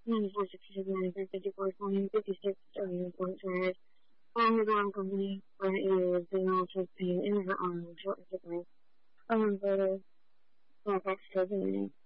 94, 66, 93, 54, 20, 56, 74, tired. Found her own company for 8 years, doing all sorts of pain in her arm, short sickness. Photo, back to